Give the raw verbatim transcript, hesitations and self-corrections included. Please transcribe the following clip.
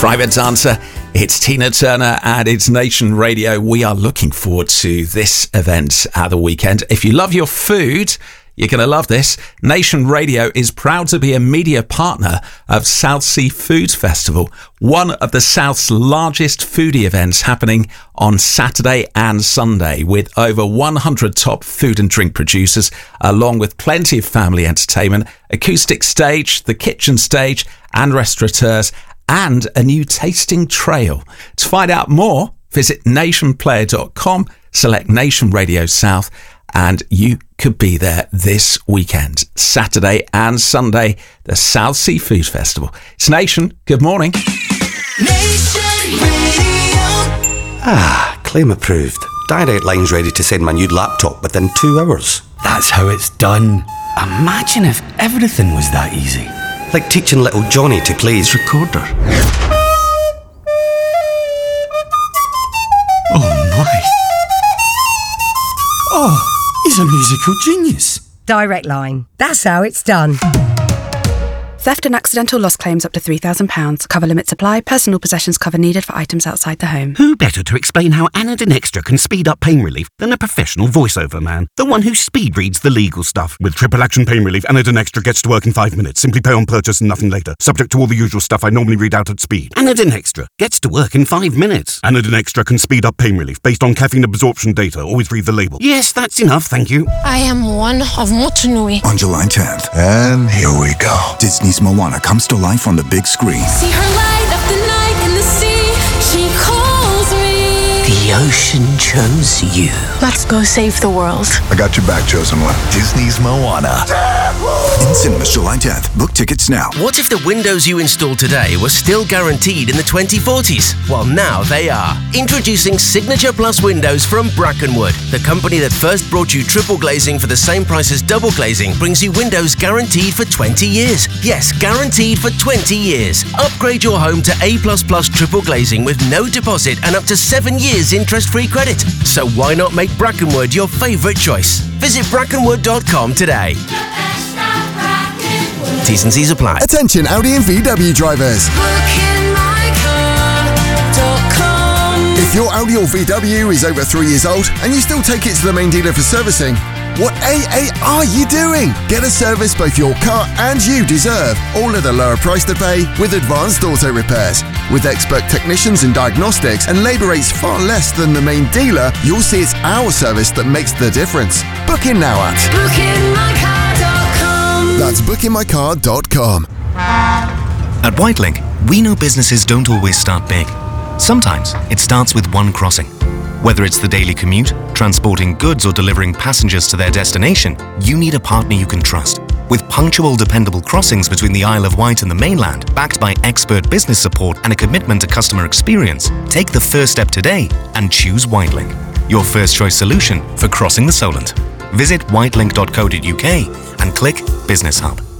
Private Dancer. It's Tina Turner and it's Nation Radio. We are looking forward to this event at the weekend. If you love your food, you're going to love this. Nation Radio is proud to be a media partner of Southsea Foods Festival, one of the South's largest foodie events happening on Saturday and Sunday, with over one hundred top food and drink producers, along with plenty of family entertainment, acoustic stage, the kitchen stage, and restaurateurs, and a new tasting trail. To find out more, visit nation player dot com, select Nation Radio South, and you could be there this weekend, Saturday and Sunday, the Southsea Food Festival. It's Nation. Good morning. Nation Radio. Ah, claim approved. Direct Line's ready to send my new laptop within two hours. That's how it's done. Imagine if everything was that easy. Like teaching little Johnny to play his recorder. Oh my. Oh, he's a musical genius. Direct Line. That's how it's done. Theft and accidental loss claims up to three thousand pounds. Cover limits apply. Personal possessions cover needed for items outside the home. Who better to explain how Anadin Extra can speed up pain relief than a professional voiceover man? The one who speed reads the legal stuff. With triple action pain relief, Anadin Extra gets to work in five minutes. Simply pay on purchase and nothing later. Subject to all the usual stuff I normally read out at speed. Anadin Extra gets to work in five minutes. Anadin Extra can speed up pain relief based on caffeine absorption data. Always read the label. Yes, that's enough, thank you. I am one of Motunui. On July tenth. And here we go. Disney's Moana comes to life on the big screen. See her light up the night in the sea. She calls me. The ocean chose you. Let's go save the world. I got your back, chosen one. Disney's Moana. In cinemas July tenth. Book tickets now. What if the windows you install today were still guaranteed in the twenty forties? Well, now they are. Introducing Signature Plus Windows from Brackenwood. The company that first brought you triple glazing for the same price as double glazing brings you windows guaranteed for twenty years. Yes, guaranteed for twenty years. Upgrade your home to A plus plus triple glazing with no deposit and up to seven years interest-free credit. So why not make Brackenwood your favourite choice? Visit brackenwood dot com today. T's and C's apply. Attention Audi and V W drivers. If your Audi or V W is over three years old and you still take it to the main dealer for servicing, what A A are you doing? Get a service both your car and you deserve, all at a lower price to pay with advanced auto repairs. With expert technicians and diagnostics and labour rates far less than the main dealer, you'll see it's our service that makes the difference. Book in now at booking my car dot com. That's booking my car dot com. At Whitelink, we know businesses don't always start big. Sometimes it starts with one crossing. Whether it's the daily commute, transporting goods, or delivering passengers to their destination, you need a partner you can trust. With punctual, dependable crossings between the Isle of Wight and the mainland, backed by expert business support and a commitment to customer experience, take the first step today and choose Whitelink, your first choice solution for crossing the Solent. Visit whitelink dot co dot uk and click Business Hub.